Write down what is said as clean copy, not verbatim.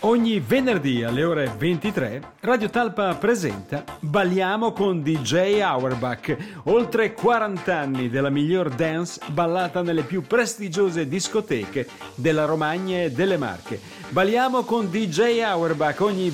Ogni venerdì alle ore 23 Radio Talpa presenta Balliamo con DJ Auerbach. Oltre 40 anni della miglior dance ballata nelle più prestigiose discoteche della Romagna e delle Marche. Balliamo con DJ Auerbach ogni